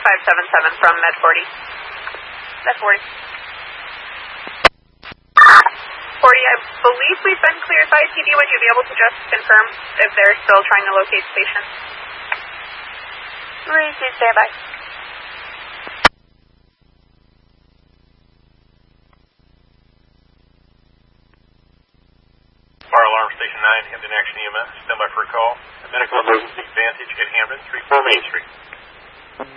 577 from Med 40. Med 40. 40, I believe we've been cleared by PD. Would you be able to just confirm if they're still trying to locate the patient? Receive, standby. Fire alarm station 9, Hampton Action EMS, standby for a call. A medical emergency Vantage at Hampton, 34 Main Street.